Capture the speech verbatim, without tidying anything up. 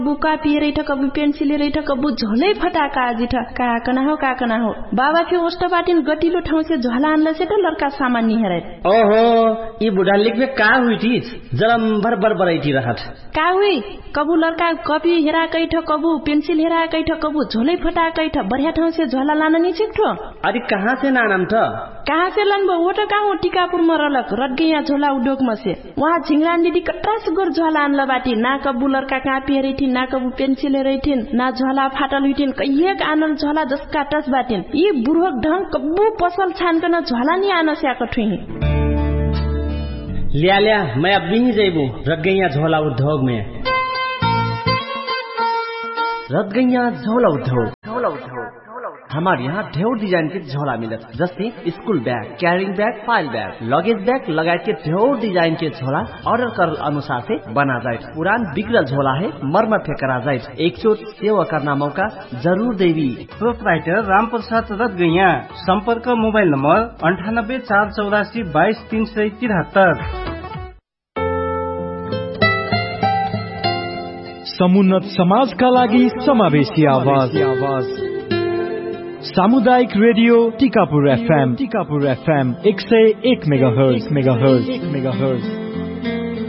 बुका पिए ठ कबु पेन्सिल रे ठ कबु झोलै फटाका आजि ठ का कना हो का कना हो बाबा के ओष्ट बाटिन गटिलो ठाउँ से झोला आनले से त लड़का सामान नि हेरे ओहो ई बुढा लिख में का हुई थी जलम भर भर बरैठी रहत का हुई कबु लड़का कपी हेरा कै ठ कबु पेन्सिल हेरा कै ठ कबु झोलै फटाकै ठ बढ़िया ठाउँ से झोला लान नि छिक्ठो अरे कहाँ से नानम थ कहाँ से लनबो वो त कहाँ टिकापुर में रलक रटगैया झोला उद्योग में से वहाँ झिंगरान दीदी कट्टास गोर झोला आनला बाटी ना कबु लड़का कापी हेरैठी ना कबु पेन्सिल हेरैठिन ना झोला फाटल हुइठिन कहिएक आनल झोला जसका टस बाटिन यी बुढोक ढंग कबु पसल छानकन झोला नि आन स्याक ठुही लिया लिया मैं अब भी जैबू रटगैया झोला उद्योग में रटगैया झोला उद्योग झोला उद्योग हमारे यहाँ ढेर डिजाइन के झोला मिलत जैसे school bag carrying bag file bag luggage bag लगायत के ढेर डिजाइन के झोला ऑर्डर कर अनुसार से बना जाए पुरान बिगड़ल झोला है मरम्मत करा जाए एक चोट सेवा करना मौका जरूर देवी प्रोपराइटर राम प्रसाद रटगैया संपर्क मोबाइल नंबर अंठानब्बे चार चौरासी बाईस तीन सय तिहत्तर समुन्नत समाजका लागि समावेशी आवाज सामुदायिक radio Tikapur FM Tikapur FM एक सय एक मेगाहर्ज मेगाहर्ज मेगाहर्ज